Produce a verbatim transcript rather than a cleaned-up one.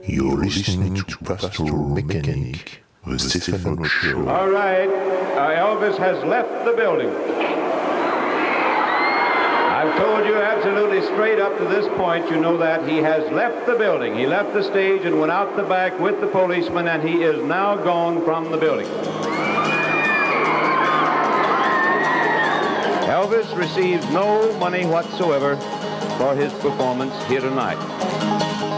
You're listening to Pastoral Mechanic, the Stefano Show. All right, uh, Elvis has left the building. I've told you absolutely straight up to this point, you know that he has left the building. He left the stage and went out the back with the policeman, and he is now gone from the building. Elvis receives no money whatsoever for his performance here tonight.